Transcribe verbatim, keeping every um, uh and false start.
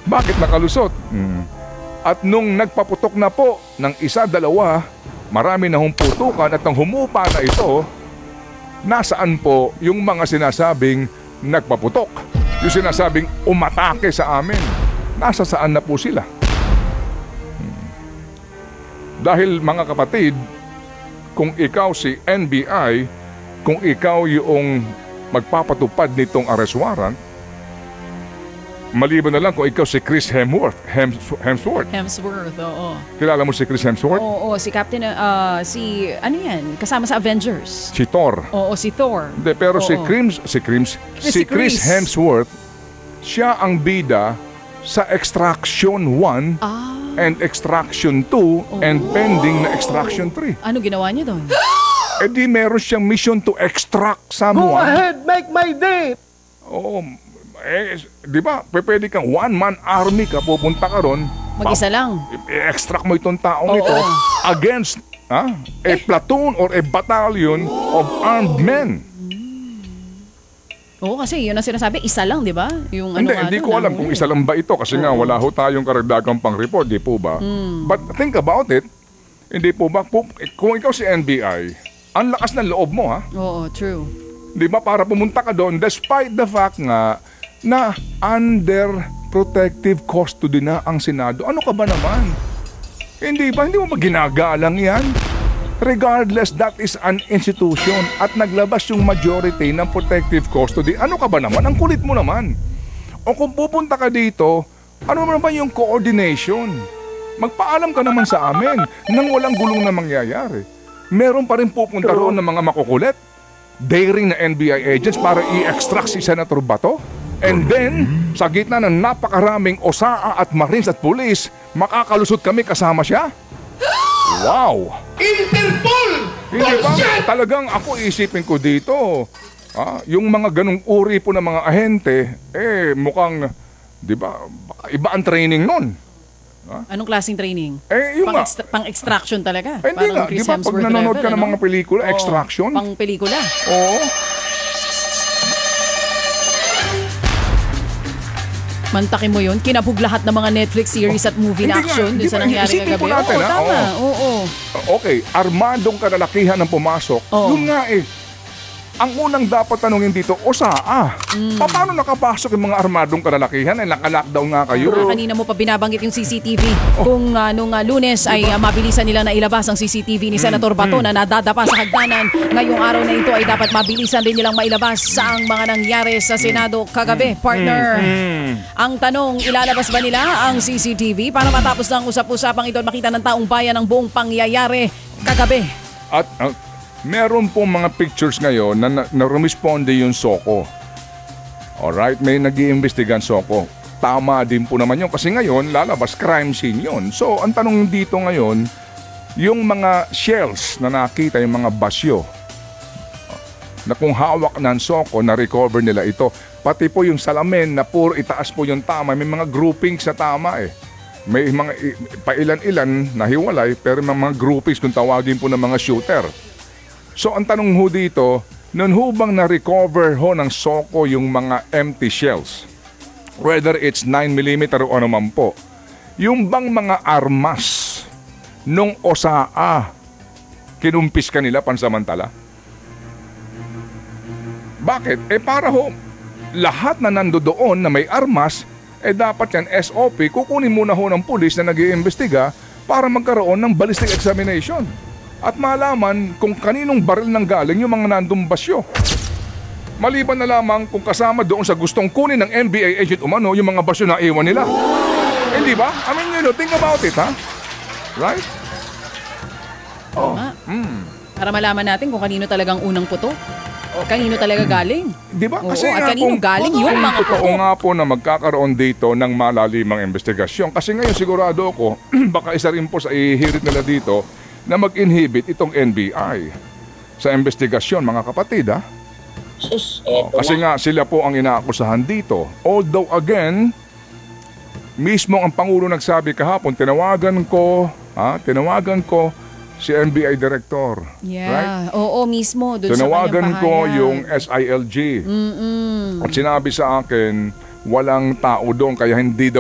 Bakit nakalusot? Mm. At nung nagpaputok na po ng isa, dalawa, marami na hong putukan at nang humupa na ito, nasaan po yung mga sinasabing nagpaputok? Yung sinasabing umatake sa amin. Nasa saan na po sila? Hmm. Dahil mga kapatid, kung ikaw si N B I, kung ikaw yung magpapatupad nitong arrest warrant, maliban na lang kung ikaw si Chris Hemsworth. Hems, Hemsworth. Hemsworth, oo. Kilala mo si Chris Hemsworth? Oo, oo, si Captain, uh, si, ano yan, kasama sa Avengers. Si Thor. Oo, si Thor. Hindi, pero Oo. si Crims, si Crims, Si si Chris Chris. Hemsworth, siya ang bida sa Extraction one Ah, and Extraction two and pending na Extraction three. ano ginawa niya doon? Eh di meron siyang mission to extract Go someone. ahead, make my day! Oo, eh, di ba, pwede kang one-man army ka, pupunta ka ron. Mag-isa lang. I-extract mo itong taong Oo. ito against ah, a platoon or a battalion of armed men. Oo, kasi yun ang sinasabi, isa lang, di ba? Yung ano Hindi, nga hindi doon, ko alam nahuli. kung isa lang ba ito kasi nga wala ho tayong karagdagang pang-report, di po ba? Hmm. But think about it, hindi po ba, po, kung ikaw si N B I, ang lakas ng loob mo ha? Oo, true. Di ba? Para pumunta ka doon despite the fact nga na under protective custody na ang Senado. Ano ka ba naman? Hindi ba? Hindi mo ba ginagalang yan? Regardless, that is an institution at naglabas yung majority ng protective custody. Ano ka ba naman? Ang kulit mo naman. O kung pupunta ka dito, ano naman yung coordination? Magpaalam ka naman sa amin nang walang gulong na mangyayari. Meron pa rin pupunta roon ng mga makukulit. Daring na N B I agents para i-extract si Senator Bato. And then, sa gitna ng napakaraming O S A A at Marines at Police, makakalusot kami kasama siya? Wow! Interpol! Hindi ba? Talagang ako isipin ko dito, ah, yung mga ganong uri po ng mga ahente, eh mukhang, di ba, iba ang training nun. Anong klaseng training? Eh, yung Pang, nga. extra- pang extraction talaga. Eh, hindi Parang nga, Chris di ba, pag Hemsworth nanonood level, ka ng ano? mga pelikula, Oo, extraction. Pang pelikula. Oo. Mantakin mo yun, kinabog lahat ng mga Netflix series at movie na Hindi nga, action di dun sa ba, nangyari isipin po kagabi. natin, Oo, ha? tama. Oo. Oo. Okay, armadong kalalakihan ang pumasok. Oo. Yun nga eh. Ang unang dapat tanungin dito, O S A A. Mm. Paano nakapasok yung mga armadong kalalakihan? Eh, naka-lockdown nga kayo. Ah, kanina mo pa binabanggit yung C C T V. Kung uh, nung uh, lunes ay uh, mabilisan nila na ilabas ang C C T V ni Senator Bato na nadadapa sa hagdanan. Ngayong araw na ito ay dapat mabilisan din nilang mailabas sa ang mga nangyari sa Senado kagabi. Partner, ang tanong, ilalabas ba nila ang C C T V para matapos ng usap-usapang ito at makita ng taong bayan ang buong pangyayari kagabi? At uh, meron pong mga pictures ngayon na, na, na rumisponde yung Soko. Alright, may nag-iimbestigan Soko. Tama din po naman yun kasi ngayon lalabas crime scene yun. So, ang tanong dito ngayon, yung mga shells na nakita, yung mga basyo, na kung hawak ng Soko, na-recover nila ito. Pati po yung salamin na puro itaas po yung tama. May mga groupings sa tama eh. May mga i- pailan-ilan na hiwalay pero may mga groupings kung tawagin po ng mga shooter. So ang tanong ho dito, noon ho bang na-recover ho ng Soko yung mga empty shells? Whether it's nine millimeter o ano man po. Yung bang mga armas nung O S A A, kinumpis ka nila pansamantala? Bakit? Eh para ho, lahat na nandoon na may armas, eh dapat yan S O P, kukunin muna ho ng pulis na nag-iimbestiga para magkaroon ng ballistic examination. At malaman kung kaninong baril nang galing yung mga nandong basyo. Maliban na lamang kung kasama doon sa gustong kunin ng N B I agent umano yung mga basyo na iwan nila. Hindi ba? I mean, you know, think about it, ha? Right? Oh. Para malaman natin kung kanino talagang unang puto. O kanino talaga galing. Di ba? Oo, Kasi at nga kanino kung- galing yung kung mga totoo puto. nga po na magkakaroon dito ng malalimang investigasyon. Kasi ngayon sigurado ako, baka isa rin po sa ihirit nila dito na mag-inhibit itong N B I sa investigasyon, mga kapatid, ha? Sus, Oh, eto kasi nga na. sila po ang inaakusahan dito. Although again, mismo ang Pangulo nagsabi kahapon, tinawagan ko, ha, tinawagan ko si N B I Director. Yeah. Right? Oo, mismo. Dun sa Tinawagan kanyang ko pahayag. yung S I L G. Mm-mm. At sinabi sa akin, walang tao doon kaya hindi daw